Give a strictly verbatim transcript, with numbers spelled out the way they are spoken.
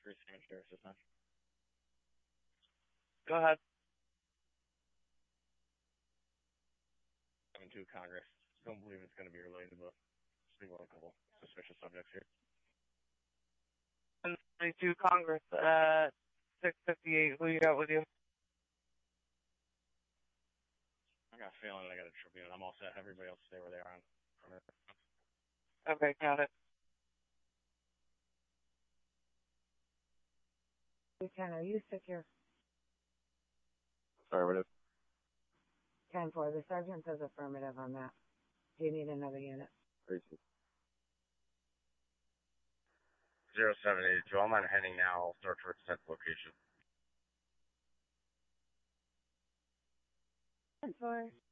Three Salmon Sheriff this time. Go ahead. seven two Congress. Don't believe it's going to be related, but see what a couple suspicious subjects here. seventy-two Congress at six fifty-eight. Who you got with you? I got a feeling I got a Tribune. I'm all set. Everybody else stay where they are on. Okay, got it. ten, are you secure? Affirmative. ten four, the sergeant says affirmative on that. Do you need another unit? Appreciate Zero seven eight two. I'm on heading now. I'll start towards tenth location. ten four.